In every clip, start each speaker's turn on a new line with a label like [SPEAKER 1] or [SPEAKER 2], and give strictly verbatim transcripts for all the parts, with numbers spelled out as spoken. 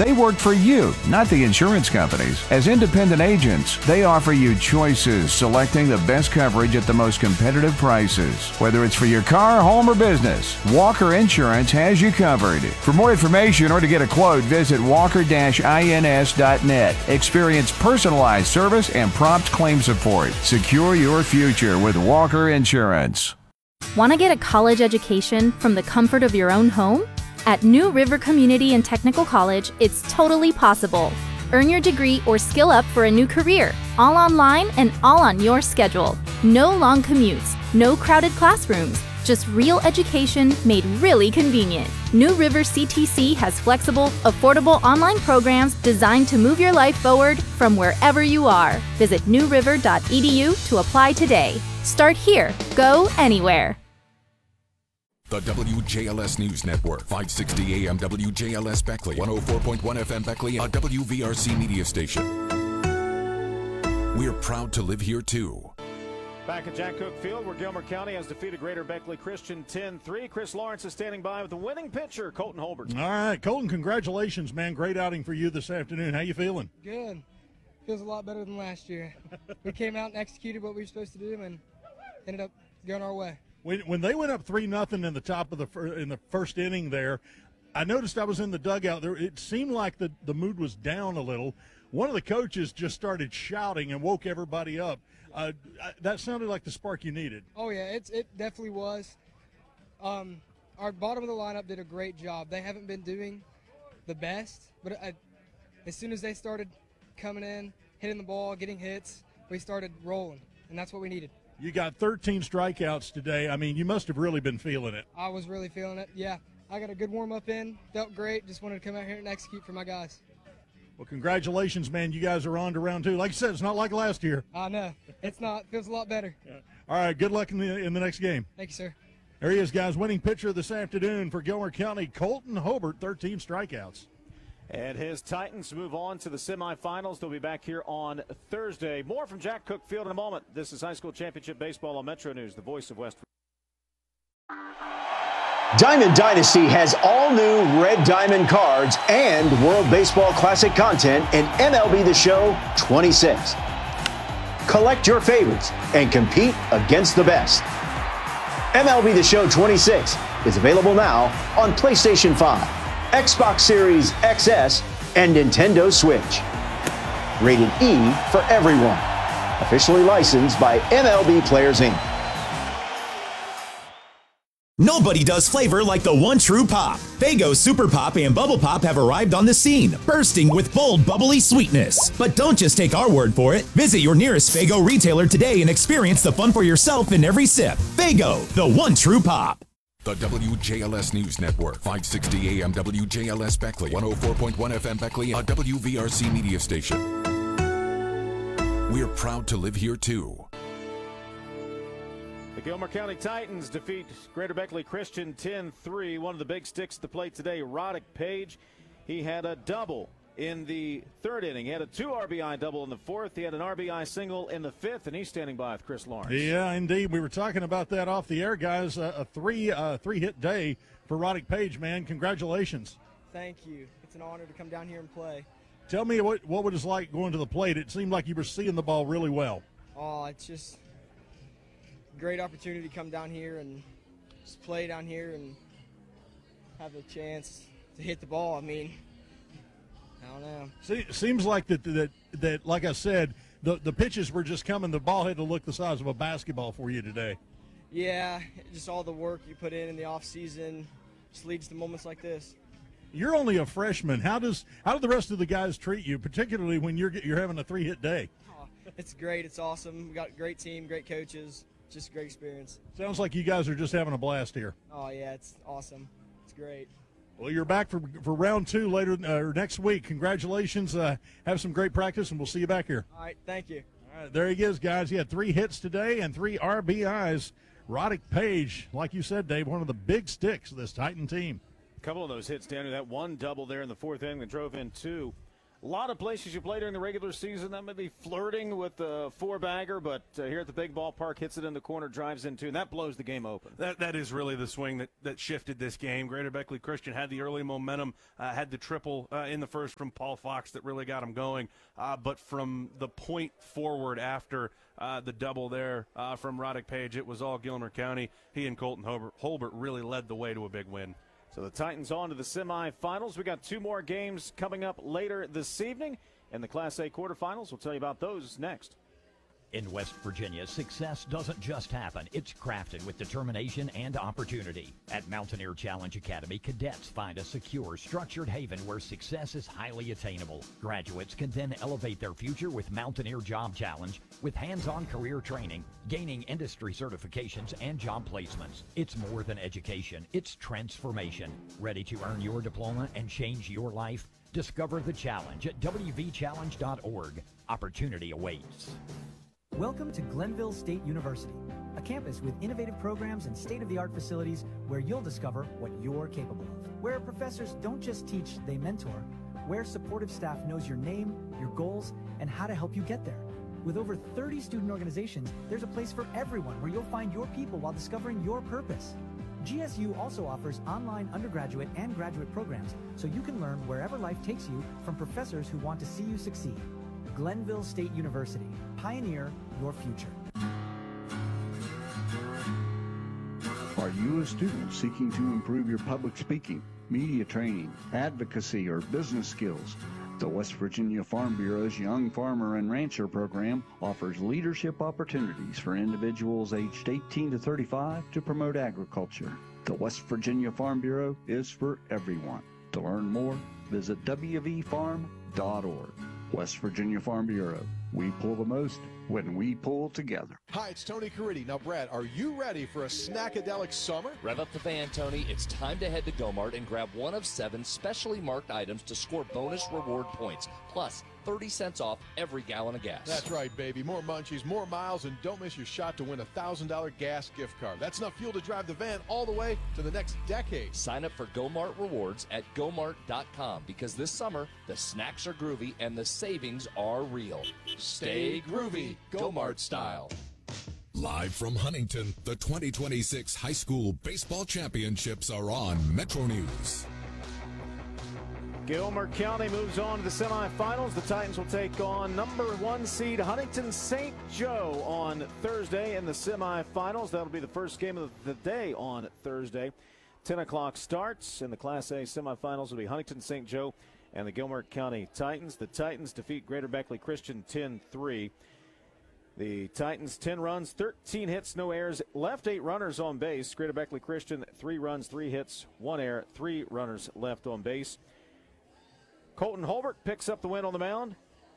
[SPEAKER 1] They work for you, not the insurance companies. As independent agents, they offer you choices, selecting the best coverage at the most competitive prices. Whether it's for your car, home, or business, Walker Insurance has you covered. For more information or to get a quote, visit walker dash ins dot net. Experience personalized service and prompt claim support. Secure your future with Walker Insurance.
[SPEAKER 2] Want to get a college education from the comfort of your own home? At New River Community and Technical College, it's totally possible. Earn your degree or skill up for a new career, all online and all on your schedule. No long commutes, no crowded classrooms, just real education made really convenient. New River C T C has flexible, affordable online programs designed to move your life forward from wherever you are. Visit new river dot e d u to apply today. Start here. Go anywhere.
[SPEAKER 3] The W J L S News Network, five sixty A M W J L S Beckley, one oh four point one F M Beckley, a W V R C media station. We're proud to live here, too.
[SPEAKER 4] Back at Jack Cook Field, where Gilmer County has defeated Greater Beckley Christian ten three. Chris Lawrence is standing by with the winning pitcher, Colton Holbert.
[SPEAKER 5] All right, Colton, congratulations, man. Great outing for you this afternoon. How you feeling?
[SPEAKER 6] Good. Feels a lot better than last year. We came out and executed what we were supposed to do and ended up going our way.
[SPEAKER 5] When when they went up three nothing in the top of the fir- in the first inning there, I noticed I was in the dugout there. It seemed like the, the mood was down a little. One of the coaches just started shouting and woke everybody up. Uh, that sounded like the spark you needed.
[SPEAKER 6] Oh yeah, it's it definitely was. Um, our bottom of the lineup did a great job. They haven't been doing the best, but I, as soon as they started coming in, hitting the ball, getting hits, we started rolling, and that's what we needed.
[SPEAKER 5] You got thirteen strikeouts today. I mean, you must have really been feeling it.
[SPEAKER 6] I was really feeling it, yeah. I got a good warm-up in, felt great, just wanted to come out here and execute for my guys.
[SPEAKER 5] Well, congratulations, man. You guys are on to round two. Like you said, it's not like last year.
[SPEAKER 6] I know. It's not. It feels a lot better.
[SPEAKER 5] Yeah. All right, good luck in the in the next game.
[SPEAKER 6] Thank you, sir.
[SPEAKER 5] There he is, guys. Winning pitcher this afternoon for Gilmer County, Colton Holbert, thirteen strikeouts.
[SPEAKER 4] And his Titans move on to the semifinals. They'll be back here on Thursday. More from Jack Cook Field in a moment. This is High School Championship Baseball on Metro News, the voice of West Virginia.
[SPEAKER 7] Diamond Dynasty has all new Red Diamond cards and World Baseball Classic content in M L B The Show twenty-six. Collect your favorites and compete against the best. M L B The Show twenty-six is available now on PlayStation five, Xbox Series X S, and Nintendo Switch. Rated E for everyone. Officially licensed by M L B Players Incorporated.
[SPEAKER 8] Nobody does flavor like the one true pop. Faygo Super Pop and Bubble Pop have arrived on the scene, bursting with bold, bubbly sweetness. But don't just take our word for it. Visit your nearest Faygo retailer today and experience the fun for yourself in every sip. Faygo, the one true pop.
[SPEAKER 3] The W J L S News Network, five sixty A M W J L S Beckley, one oh four point one F M Beckley, a W V R C media station. We're proud to live here, too.
[SPEAKER 4] The Gilmer County Titans defeat Greater Beckley Christian ten three. One of the big sticks at the plate today, Roddick Page. He had a double in the third inning. He had a two R B I double in the fourth. He had an R B I single in the fifth, and he's standing by with Chris Lawrence.
[SPEAKER 5] Yeah, indeed. We were talking about that off the air, guys. Uh, a three uh, three hit day for Roddick Page, man. Congratulations.
[SPEAKER 6] Thank you. It's an honor to come down here and play.
[SPEAKER 5] Tell me what what it was like going to the plate. It seemed like you were seeing the ball really well.
[SPEAKER 6] Oh, it's just a great opportunity to come down here and just play down here and have a chance to hit the ball. I mean, I don't know.
[SPEAKER 5] See, seems like that, that, that like I said, the, the pitches were just coming. The ball had to look the size of a basketball for you today.
[SPEAKER 6] Yeah, just all the work you put in in the off season just leads to moments like this.
[SPEAKER 5] You're only a freshman. How does how do the rest of the guys treat you, particularly when you're you're having a three-hit day?
[SPEAKER 6] Oh, it's great. It's awesome. We got a great team, great coaches. Just a great experience.
[SPEAKER 5] Sounds like you guys are just having a blast here.
[SPEAKER 6] Oh, yeah, it's awesome. It's great.
[SPEAKER 5] Well, you're back for for round two later uh, or next week. Congratulations. Uh, have some great practice, and we'll see you back here.
[SPEAKER 6] All right, thank you.
[SPEAKER 5] All right, there he is, guys. He had three hits today and three R B Is. Roddick Page, like you said, Dave, one of the big sticks of this Titan team.
[SPEAKER 4] A couple of those hits, Danny. That one double there in the fourth inning that drove in two A lot of places you play during the regular season, that may be flirting with the four-bagger, but uh, here at the big ballpark, hits it in the corner, drives in two, and that blows the game open.
[SPEAKER 9] That That is really the swing that, that shifted this game. Greater Beckley Christian had the early momentum, uh, had the triple uh, in the first from Paul Fox that really got him going, uh, but from the point forward after uh, the double there uh, from Roddick Page, it was all Gilmer County. He and Colton Holbert, Holbert really led the way to a big win.
[SPEAKER 4] So the Titans on to the semifinals. We got two more games coming up later this evening. In the Class A quarterfinals, we'll tell you about those next.
[SPEAKER 10] In West Virginia, success doesn't just happen. It's crafted with determination and opportunity. At Mountaineer Challenge Academy, cadets find a secure, structured haven where success is highly attainable. Graduates can then elevate their future with Mountaineer Job Challenge, with hands-on career training, gaining industry certifications, and job placements. It's more than education. It's transformation. Ready to earn your diploma and change your life? Discover the challenge at w v challenge dot org. Opportunity awaits.
[SPEAKER 11] Welcome to Glenville State University, a campus with innovative programs and state-of-the-art facilities where you'll discover what you're capable of. Where professors don't just teach, they mentor. Where supportive staff knows your name, your goals, and how to help you get there. With over thirty student organizations, there's a place for everyone where you'll find your people while discovering your purpose. G S U also offers online undergraduate and graduate programs so you can learn wherever life takes you from professors who want to see you succeed. Glenville State University. Pioneer your future.
[SPEAKER 12] Are you a student seeking to improve your public speaking, media training, advocacy, or business skills? The West Virginia Farm Bureau's Young Farmer and Rancher program offers leadership opportunities for individuals aged eighteen to thirty-five to promote agriculture. The West Virginia Farm Bureau is for everyone. To learn more, visit w v farm dot org. West Virginia Farm Bureau. We pull the most when we pull together.
[SPEAKER 13] Hi, it's Tony Caridi. Now, Brad, are you ready for a snackadelic summer?
[SPEAKER 14] Rev up the van, Tony. It's time to head to Go-Mart and grab one of seven specially marked items to score bonus reward points. Plus, thirty cents off every gallon of gas.
[SPEAKER 13] That's right, baby. More munchies, more miles, and don't miss your shot to win a one thousand dollars gas gift card. That's enough fuel to drive the van all the way to the next decade.
[SPEAKER 14] Sign up for Go-Mart Rewards at go mart dot com because this summer, the snacks are groovy and the savings are real. Stay groovy, Go-Mart style.
[SPEAKER 3] Live from Huntington, the twenty twenty-six High School Baseball Championships are on Metro News.
[SPEAKER 4] Gilmer County moves on to the semifinals. The Titans will take on number one seed Huntington Saint Joe on Thursday in the semifinals. That'll be the first game of the day on Thursday. ten o'clock starts, and the Class A semifinals will be Huntington Saint Joe and the Gilmer County Titans. The Titans defeat Greater Beckley Christian ten three. The Titans, ten runs, thirteen hits, no errors, left eight runners on base. Greater Beckley Christian, three runs, three hits, one error, three runners left on base. Colton Holbert picks up the win on the mound,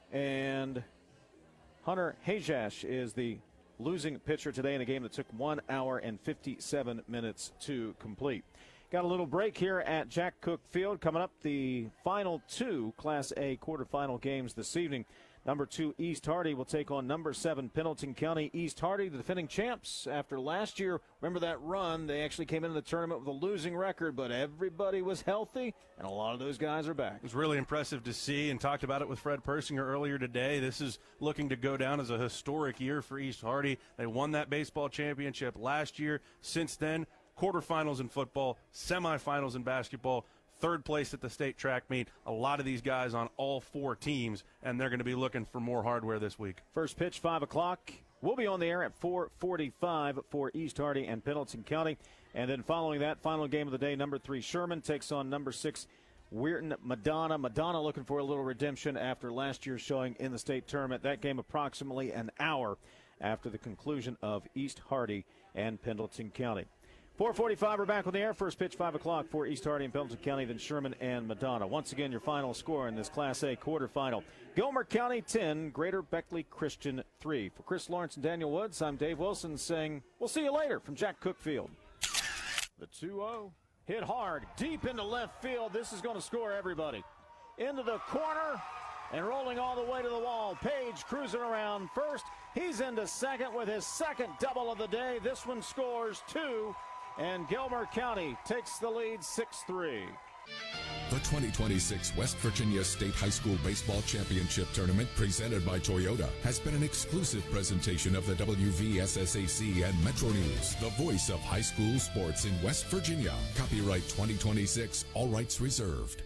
[SPEAKER 4] and Hunter Hajash is the losing pitcher today in a game that took one hour and fifty-seven minutes to complete. Got a little break here at Jack Cook Field. Coming up, the final two Class A quarterfinal games this evening. Number two, East Hardy will take on number seven, Pendleton County. East Hardy, the defending champs after last year. Remember that run? They actually came into the tournament with a losing record, but everybody was healthy, and a lot of those guys are back.
[SPEAKER 9] It was really impressive to see, and talked about it with Fred Persinger earlier today. This is looking to go down as a historic year for East Hardy. They won that baseball championship last year. Since then, quarterfinals in football, semifinals in basketball, third place at the state track meet. A lot of these guys on all four teams, and they're going to be looking for more hardware this week.
[SPEAKER 4] First pitch, five o'clock. We'll be on the air at four forty-five for East Hardy and Pendleton County. And then following that, final game of the day, number three, Sherman takes on number six, Weirton Madonna. Madonna looking for a little redemption after last year's showing in the state tournament. That game approximately an hour after the conclusion of East Hardy and Pendleton County. four forty-five, we're back on the air. First pitch, five o'clock for East Hardy and Pendleton County, then Sherman and Madonna. Once again, your final score in this Class A quarterfinal. Gilmer County ten, Greater Beckley Christian three. For Chris Lawrence and Daniel Woods, I'm Dave Wilson saying we'll see you later from Jack Cook Field. The two oh, hit hard, deep into left field. This is going to score everybody. Into the corner and rolling all the way to the wall. Page cruising around first. He's into second with his second double of the day. This one scores two. And Gilmer County takes the lead six three.
[SPEAKER 3] The twenty twenty-six West Virginia State High School Baseball Championship Tournament, presented by Toyota, has been an exclusive presentation of the W V S S A C and Metro News, the voice of high school sports in West Virginia. Copyright twenty twenty-six, all rights reserved.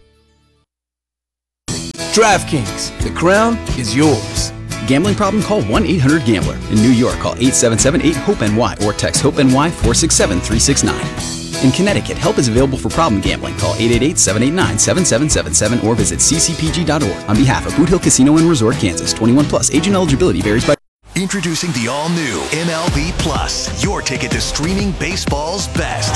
[SPEAKER 15] DraftKings, the crown is yours. Gambling problem? Call one eight hundred gambler. In New York, call eight seven seven eight hope N Y or text HOPE-N Y four six seven three six nine. In Connecticut, help is available for problem gambling. Call eight eight eight seven eight nine seven seven seven seven or visit c c p g dot org. On behalf of Boot Hill Casino and Resort, Kansas, twenty-one plus. Age and eligibility varies by...
[SPEAKER 16] Introducing the all-new M L B Plus, your ticket to streaming baseball's best.